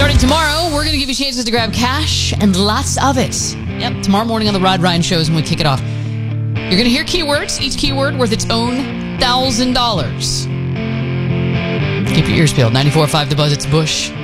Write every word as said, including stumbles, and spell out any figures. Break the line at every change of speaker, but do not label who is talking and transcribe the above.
Starting tomorrow, we're going to give you chances to grab cash and lots of it. Yep, tomorrow morning on the Rod Ryan Show is when we kick it off. You're going to hear keywords, each keyword worth its own one thousand dollars. Keep your ears peeled. ninety-four point five The Buzz, it's Bush.